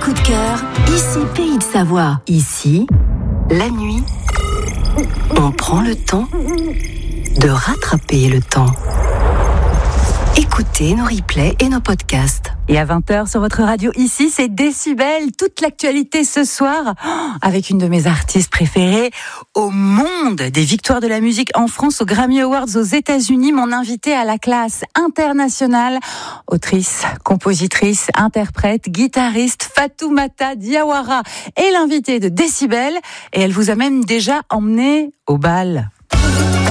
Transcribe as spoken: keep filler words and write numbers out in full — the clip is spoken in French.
coup de cœur, ici Pays de Savoie. Ici, la nuit, on prend le temps de rattraper le temps. Écoutez nos replays et nos podcasts. Et à vingt heures sur votre radio, ici, c'est Décibel. Toute l'actualité ce soir, avec une de mes artistes préférées au monde. Des victoires de la musique en France, aux Grammy Awards aux États-Unis. Mon invitée à la classe internationale, autrice, compositrice, interprète, guitariste, Fatoumata Diawara est l'invitée de Décibel. Et elle vous a même déjà emmené au bal.